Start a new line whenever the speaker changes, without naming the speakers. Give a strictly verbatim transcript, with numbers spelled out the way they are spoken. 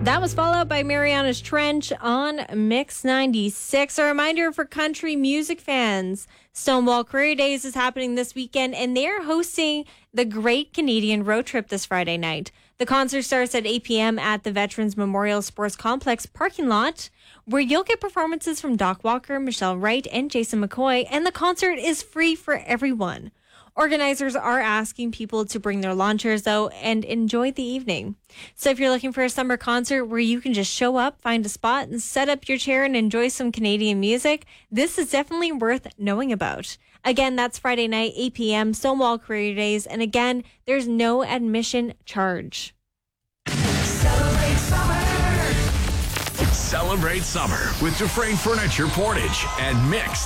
That was Fallout by Mariana's Trench on Mix ninety-six. A reminder for country music fans, Stonewall Career Days is happening this weekend, and they're hosting the Great Canadian Road Trip this Friday night. The concert starts at eight p.m. at the Veterans Memorial Sports Complex parking lot, where you'll get performances from Doc Walker, Michelle Wright, and Jason McCoy, and the concert is free for everyone. Organizers are asking people to bring their lawn chairs, though, and enjoy the evening. So if you're looking for a summer concert where you can just show up, find a spot, and set up your chair and enjoy some Canadian music, this is definitely worth knowing about. Again, that's Friday night, eight p.m., Stonewall Career Days, and again, there's no admission charge.
Celebrate summer!
Celebrate summer with Dufresne Furniture Portage and Mix